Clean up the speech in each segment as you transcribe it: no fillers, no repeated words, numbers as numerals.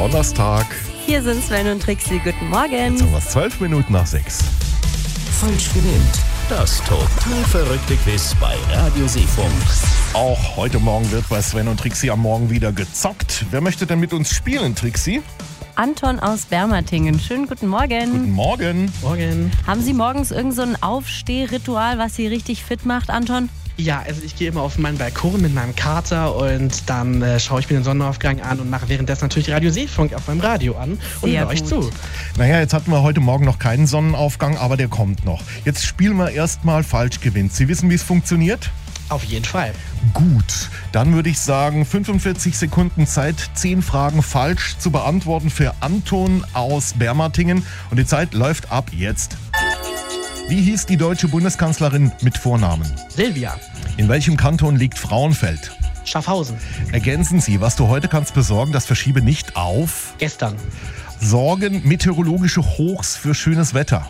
Donnerstag. Hier sind Sven und Trixi. Guten Morgen. Jetzt haben wir es 12 Minuten nach 6. Falsch gewinnt. Das total verrückte Quiz bei Radio Seefunk. Auch heute Morgen wird bei Sven und Trixi am Morgen wieder gezockt. Wer möchte denn mit uns spielen, Trixi? Anton aus Bermatingen. Schönen guten Morgen. Guten Morgen. Morgen. Haben Sie morgens irgend so ein Aufstehritual, was Sie richtig fit macht, Anton? Ja, also ich gehe immer auf meinen Balkon mit meinem Kater und dann schaue ich mir den Sonnenaufgang an und mache währenddessen natürlich Radio Seefunk auf meinem Radio an und höre euch zu. Naja, jetzt hatten wir heute Morgen noch keinen Sonnenaufgang, aber der kommt noch. Jetzt spielen wir erstmal falsch gewinnt. Sie wissen, wie es funktioniert? Auf jeden Fall. Gut, dann würde ich sagen 45 Sekunden Zeit, 10 Fragen falsch zu beantworten für Anton aus Bermatingen. Und die Zeit läuft ab jetzt. Wie hieß die deutsche Bundeskanzlerin mit Vornamen? Silvia. In welchem Kanton liegt Frauenfeld? Schaffhausen. Ergänzen Sie, was du heute kannst besorgen, das verschiebe nicht auf. Gestern. Sorgen meteorologische Hochs für schönes Wetter?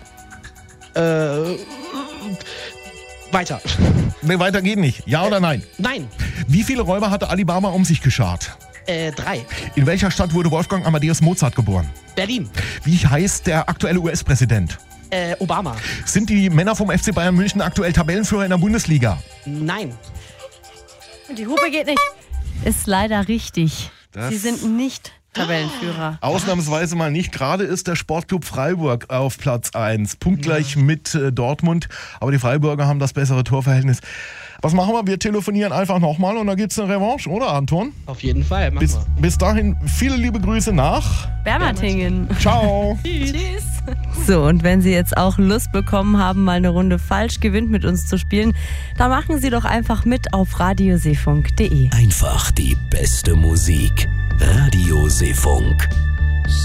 Weiter. Nee, weiter geht nicht. Ja oder nein? Nein. Wie viele Räuber hatte Alibaba um sich geschart? 3. In welcher Stadt wurde Wolfgang Amadeus Mozart geboren? Berlin. Wie heißt der aktuelle US-Präsident? Obama. Sind die Männer vom FC Bayern München aktuell Tabellenführer in der Bundesliga? Nein. Die Hupe geht nicht. Ist leider richtig. Das- Sie sind nicht Tabellenführer. Ausnahmsweise mal nicht. Gerade ist der Sportclub Freiburg auf Platz 1. Punktgleich mit Dortmund. Aber die Freiburger haben das bessere Torverhältnis. Was machen wir? Wir telefonieren einfach nochmal und dann gibt es eine Revanche, oder Anton? Auf jeden Fall. Machen wir. Bis dahin viele liebe Grüße nach Bermatingen. Ciao. Tschüss. So, und wenn Sie jetzt auch Lust bekommen haben, mal eine Runde falsch gewinnt mit uns zu spielen, dann machen Sie doch einfach mit auf radioseefunk.de. Einfach die beste Musik. Radio Seefunk.